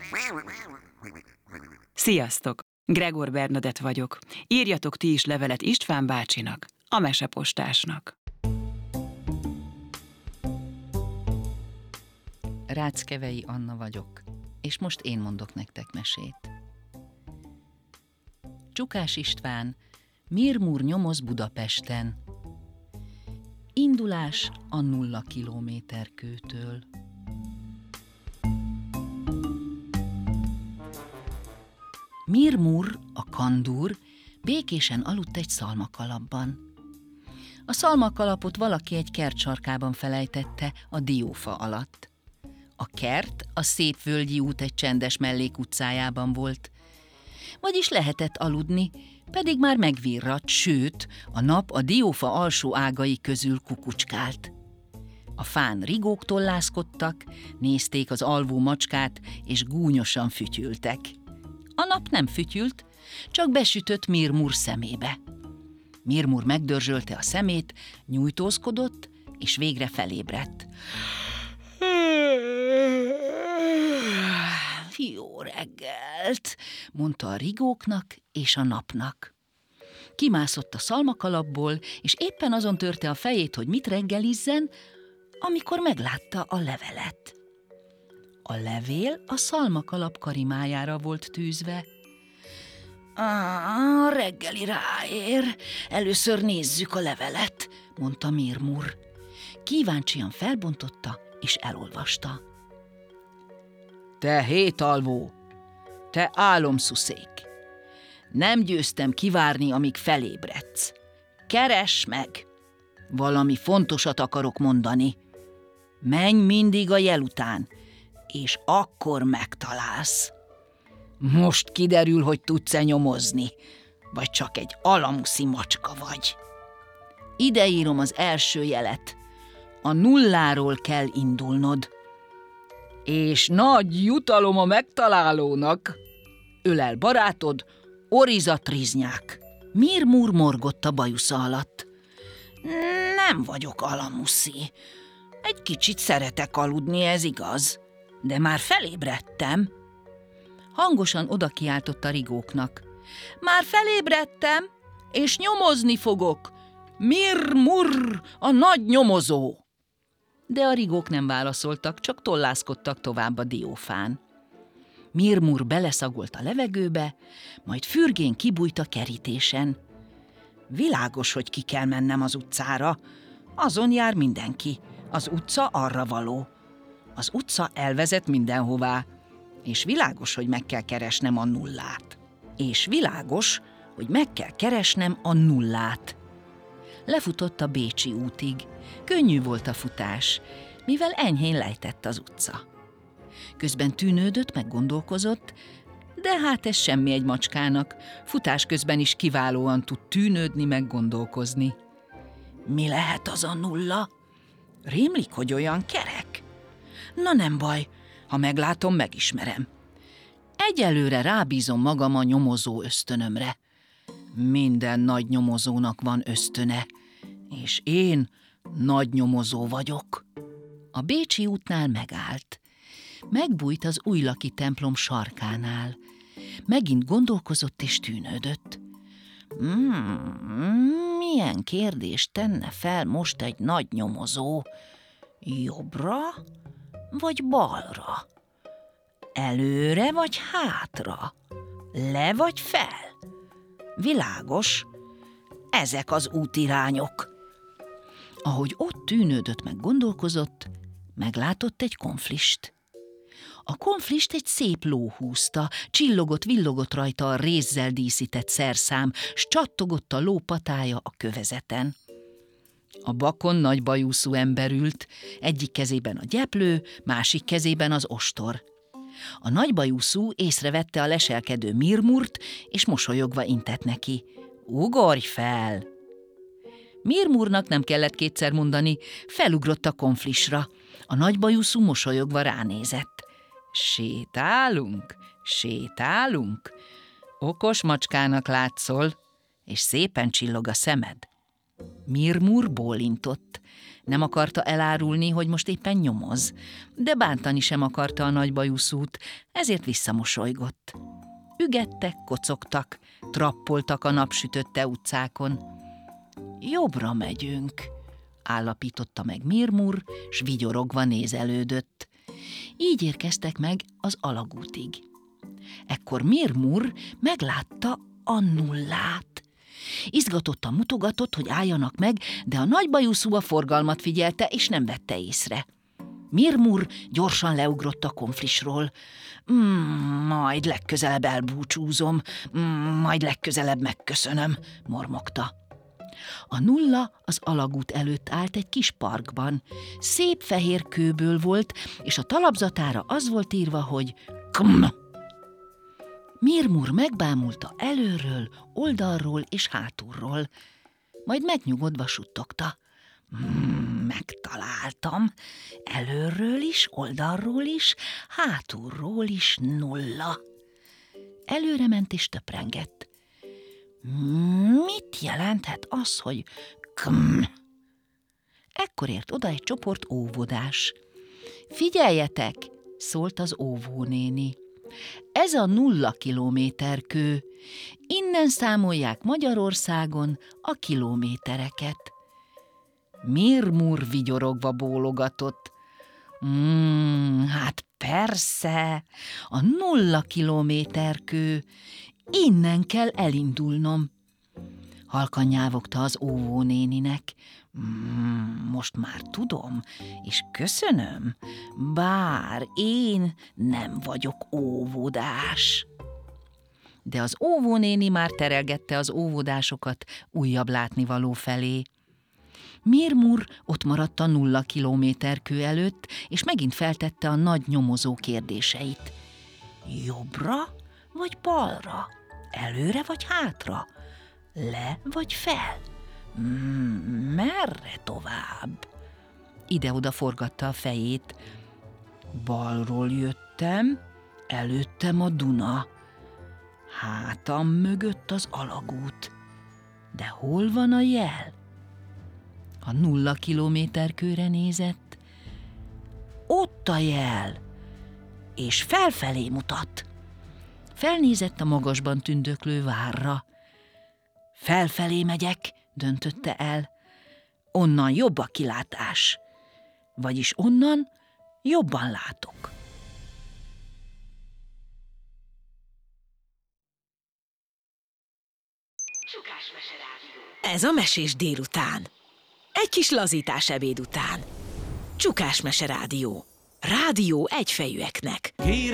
Sziasztok! Gregor Bernadett vagyok. Írjatok ti is levelet István bácsinak, a mesepostásnak. Ráckevei Anna vagyok, és most én mondok nektek mesét. Csukás István, Mirmur nyomoz Budapesten. Indulás a 0 kilométerkőtől. Mirmur, a kandúr, békésen aludt egy szalmakalapban. A szalmakalapot valaki egy kert sarkában felejtette a diófa alatt. A kert a szép völgyi út egy csendes mellékutcájában volt. Vagyis lehetett aludni, pedig már megvirradt, sőt, a nap a diófa alsó ágai közül kukucskált. A fán rigók tollászkodtak, nézték az alvó macskát, és gúnyosan fütyültek. A nap nem fütyült, csak besütött Mirmur szemébe. Mirmur megdörzsölte a szemét, nyújtózkodott, és végre felébredt. Jó reggelt, mondta a rigóknak és a napnak. Kimászott a szalmakalapból, és éppen azon törte a fejét, hogy mit reggelizzen, amikor meglátta a levelet. A levél a szalmakalap karimájára volt tűzve. A reggeli ráér, először nézzük a levelet, mondta Mirmur. Kíváncsian felbontotta és elolvasta. Te hétalvó, te álomszuszék! Nem győztem kivárni, amíg felébredsz. Keress meg! Valami fontosat akarok mondani. Menj mindig a jel után, és akkor megtalálsz. Most kiderül, hogy tudsz-e nyomozni, vagy csak egy alamuszi macska vagy. Ide írom az első jelet. A 0-ról kell indulnod. És nagy jutalom a megtalálónak. Ölel barátod, Oriza Triznyák. Mirmur morgott a bajusza alatt. Nem vagyok alamuszi. Egy kicsit szeretek aludni, ez igaz. De már felébredtem. Hangosan odakiáltott a rigóknak. Már felébredtem, és nyomozni fogok. Mirmur, a nagy nyomozó! De a rigók nem válaszoltak, csak tollászkodtak tovább a diófán. Mirmur beleszagolt a levegőbe, majd fürgén kibújt a kerítésen. Világos, hogy ki kell mennem az utcára. Azon jár mindenki. Az utca arra való. Az utca elvezet mindenhová. És világos, hogy meg kell keresnem a 0-át. És világos, hogy meg kell keresnem a 0-át. Lefutott a Bécsi útig. Könnyű volt a futás, mivel enyhén lejtett az utca. Közben tűnődött, meg gondolkozott, de hát ez semmi egy macskának. Futás közben is kiválóan tud tűnődni, meg gondolkozni. Mi lehet az a 0? Rémlik, hogy olyan kerek? Na nem baj, ha meglátom, megismerem. Egyelőre rábízom magam a nyomozó ösztönömre. Minden nagy nyomozónak van ösztöne, és én nagy nyomozó vagyok. A Bécsi útnál megállt. Megbújt az Újlaki templom sarkánál. Megint gondolkozott és tűnődött. Milyen kérdést tenne fel most egy nagy nyomozó? Jobbra vagy balra? Előre vagy hátra? Le vagy fel? Világos, ezek az útirányok. Ahogy ott tűnődött meg gondolkozott, meglátott egy konflist. A konflist egy szép ló húzta, csillogott-villogott rajta a rézzel díszített szerszám, s csattogott a ló patája a kövezeten. A bakon nagy bajuszú ember ült, egyik kezében a gyeplő, másik kezében az ostor. A nagy bajuszú észrevette a leselkedő Mirmurt, és mosolyogva intett neki. Ugorj fel! Mirmurnak nem kellett kétszer mondani, felugrott a konflisra. A nagy bajuszú mosolyogva ránézett. Sétálunk, sétálunk. Okos macskának látszol, és szépen csillog a szemed. Mirmur bólintott. Nem akarta elárulni, hogy most éppen nyomoz, de bántani sem akarta a nagybajuszút, ezért visszamosolygott. Ügettek, kocogtak, trappoltak a napsütötte utcákon. Jobbra megyünk, állapította meg Mirmur, s vigyorogva nézelődött. Így érkeztek meg az alagútig. Ekkor Mirmur meglátta a Nullát. Izgatottan mutogatott, hogy álljanak meg, de a nagybajuszú a forgalmat figyelte, és nem vette észre. Mirmur gyorsan leugrott a konflisról. Majd legközelebb elbúcsúzom, majd legközelebb megköszönöm, mormogta. A Nulla az alagút előtt állt egy kis parkban. Szép fehér kőből volt, és a talapzatára az volt írva, hogy KM. Mirmur megbámulta előről, oldalról és hátulról, majd megnyugodva suttogta. Megtaláltam. Előről is, oldalról is, hátulról is Nulla. Előre ment és töprengett. Mit jelenthet az, hogy KM? Ekkor ért oda egy csoport óvodás. Figyeljetek, szólt az óvónéni. Ez a 0 kilométerkő. Innen számolják Magyarországon a kilométereket. Mirmur vigyorogva bólogatott. Hát persze, a 0 kilométerkő. Innen kell elindulnom. Halkan nyávogta az óvónéninek. Most már tudom, és köszönöm, bár én nem vagyok óvodás. De az óvónéni már terelgette az óvodásokat újabb látnivaló felé. Mirmur ott maradt a 0 kilométerkő előtt, és megint feltette a nagy nyomozó kérdéseit. Jobbra vagy balra? Előre vagy hátra? Le vagy fel? Merre tovább? Ide-oda forgatta a fejét. Balról jöttem, előttem a Duna. Hátam mögött az alagút. De hol van a jel? A 0 kilométerkőre nézett. Ott a jel, és felfelé mutat. Felnézett a magasban tündöklő várra. Felfelé megyek, döntötte el. Onnan jobb a kilátás. Vagyis onnan jobban látok. Ez a Mesés délután. Egy kis lazítás ebéd után. Csukás Mese Rádió. Rádió egyfejűeknek.